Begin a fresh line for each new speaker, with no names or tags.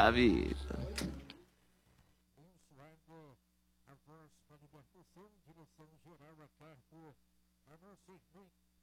da vida.
A voz para libertação, direção geral a cargo a nosso irmão